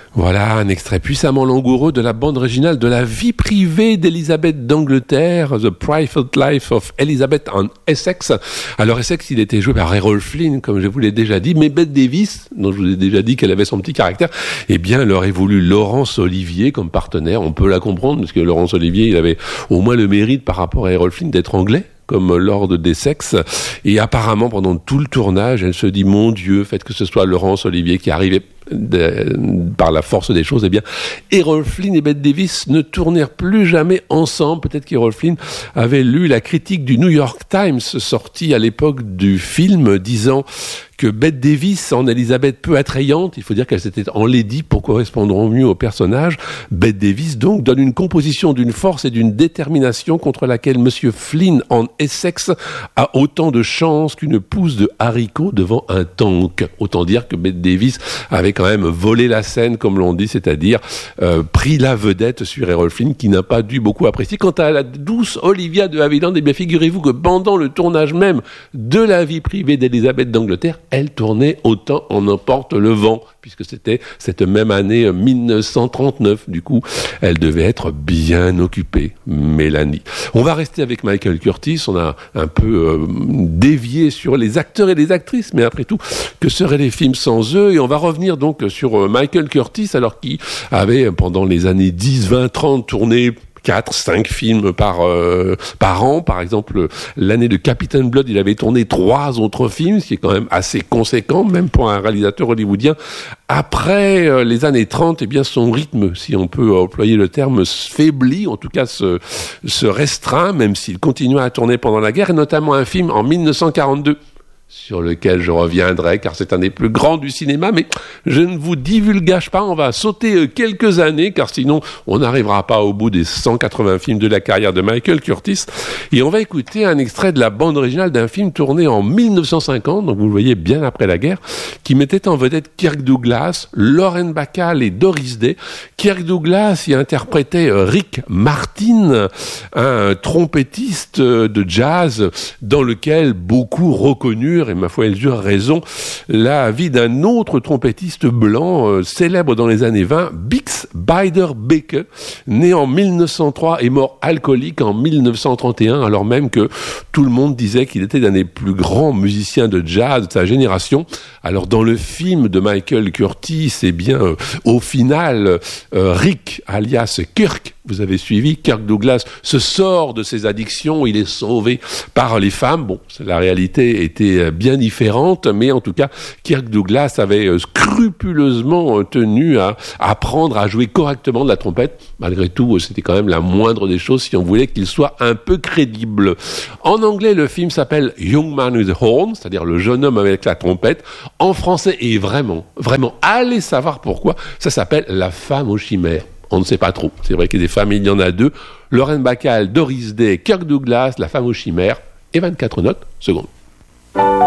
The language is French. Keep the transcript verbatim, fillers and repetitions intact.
Voilà un extrait puissamment langoureux de la bande originale de La vie privée d'Élisabeth d'Angleterre, The Private Life of Elizabeth en Essex. Alors Essex, il était joué par Errol Flynn, comme je vous l'ai déjà dit, mais Bette Davis, dont je vous ai déjà dit qu'elle avait son petit caractère, eh bien, elle aurait voulu Laurence Olivier comme partenaire. On peut la comprendre, parce que Laurence Olivier, il avait au moins le mérite par rapport à Errol Flynn d'être anglais, comme Lord d'Essex, et apparemment pendant tout le tournage, elle se dit, mon Dieu, faites que ce soit Laurence Olivier qui arrivait de, par la force des choses, eh bien, Errol Flynn et Bette Davis ne tournèrent plus jamais ensemble. Peut-être qu'Errol Flynn avait lu la critique du New York Times, sortie à l'époque du film, disant que Bette Davis, en Elizabeth peu attrayante, il faut dire qu'elle s'était enlaidie pour correspondre au mieux au personnage, Bette Davis, donc, donne une composition d'une force et d'une détermination contre laquelle Monsieur Flynn, en Essex, a autant de chance qu'une pousse de haricots devant un tank. Autant dire que Bette Davis avait quand même volé la scène, comme l'on dit, c'est-à-dire euh, pris la vedette sur Errol Flynn, qui n'a pas dû beaucoup apprécier. Quant à la douce Olivia de Havilland, eh bien, figurez-vous que pendant le tournage même de La vie privée d'Élisabeth d'Angleterre, elle tournait autant en emporte le vent, puisque c'était cette même année dix-neuf cent trente-neuf. Du coup, elle devait être bien occupée, Mélanie. On va rester avec Michael Curtiz. On a un peu euh, dévié sur les acteurs et les actrices, mais après tout, que seraient les films sans eux? Et on va revenir donc sur euh, Michael Curtiz, alors qu'il avait, pendant les années dix, vingt, trente, tourné quatre, cinq films par, euh, par an. Par exemple, l'année de Captain Blood, il avait tourné trois autres films, ce qui est quand même assez conséquent, même pour un réalisateur hollywoodien. Après euh, les années trente, eh bien, son rythme, si on peut employer le terme, faiblit, en tout cas se, se restreint, même s'il continue à tourner pendant la guerre, et notamment un film en dix-neuf cent quarante-deux, sur lequel je reviendrai, car c'est un des plus grands du cinéma, mais je ne vous divulgage pas, on va sauter quelques années, car sinon on n'arrivera pas au bout des cent quatre-vingts films de la carrière de Michael Curtiz, et on va écouter un extrait de la bande originale d'un film tourné en dix-neuf cent cinquante, donc vous le voyez bien après la guerre, qui mettait en vedette Kirk Douglas, Lauren Bacall et Doris Day. Kirk Douglas y interprétait Rick Martin, un trompettiste de jazz dans lequel beaucoup reconnurent, et ma foi, ils eurent raison, la vie d'un autre trompettiste blanc euh, célèbre dans les années vingt, Bix Beiderbecke, né en dix-neuf cent trois et mort alcoolique en dix-neuf cent trente et un, alors même que tout le monde disait qu'il était l'un des plus grands musiciens de jazz de sa génération. Alors dans le film de Michael Curtiz, eh bien, euh, au final, euh, Rick, alias Kirk, vous avez suivi, Kirk Douglas se sort de ses addictions, il est sauvé par les femmes. Bon, la réalité était bien différente, mais en tout cas, Kirk Douglas avait scrupuleusement tenu à apprendre à jouer correctement de la trompette. Malgré tout, c'était quand même la moindre des choses si on voulait qu'il soit un peu crédible. En anglais, le film s'appelle Young Man with a Horn, c'est-à-dire le jeune homme avec la trompette. En français, et vraiment, vraiment, allez savoir pourquoi, ça s'appelle La femme aux chimères. On ne sait pas trop. C'est vrai qu'il y a des familles, il y en a deux. Lauren Bacall, Doris Day, Kirk Douglas, La femme aux chimères, et vingt-quatre notes secondes.